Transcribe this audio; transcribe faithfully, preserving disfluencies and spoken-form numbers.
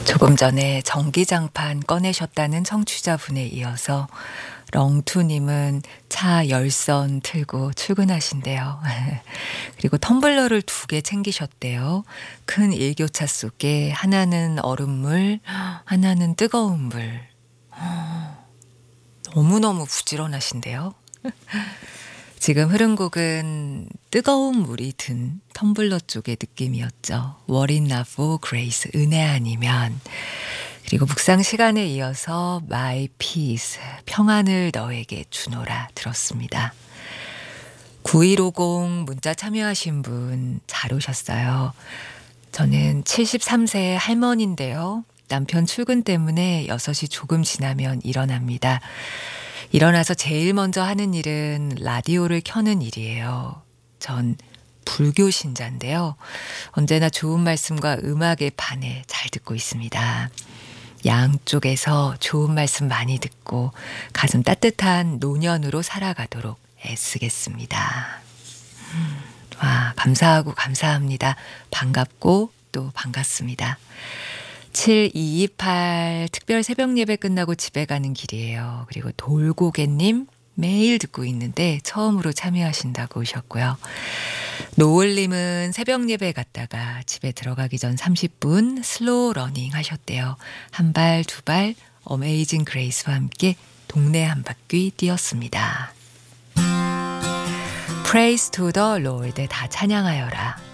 조금 전에 전기장판 꺼내셨다는 청취자분에 이어서 렁투님은 차 열선 틀고 출근하신대요. 그리고 텀블러를 두 개 챙기셨대요. 큰 일교차 속에 하나는 얼음물, 하나는 뜨거운 물. 너무너무 부지런하신데요. 지금 흐른 곡은 뜨거운 물이 든 텀블러 쪽의 느낌이었죠. What is not for grace, 은혜 아니면. 그리고 묵상 시간에 이어서 My peace, 평안을 너에게 주노라 들었습니다. 구일오공 문자 참여하신 분 잘 오셨어요. 저는 칠십삼 세 할머니인데요. 남편 출근 때문에 여섯 시 조금 지나면 일어납니다. 일어나서 제일 먼저 하는 일은 라디오를 켜는 일이에요. 전 불교 신자인데요. 언제나 좋은 말씀과 음악에 반해 잘 듣고 있습니다. 양쪽에서 좋은 말씀 많이 듣고 가슴 따뜻한 노년으로 살아가도록 애쓰겠습니다. 와, 감사하고 감사합니다. 반갑고 또 반갑습니다. 칠이이팔 특별 새벽 예배 끝나고 집에 가는 길이에요. 그리고 돌고개님 매일 듣고 있는데 처음으로 참여하신다고 오셨고요. 노을님은 새벽 예배 갔다가 집에 들어가기 전 삼십 분 슬로우 러닝 하셨대요. 한 발, 두 발, 어메이징 그레이스와 함께 동네 한 바퀴 뛰었습니다. Praise to the Lord, 다 찬양하여라.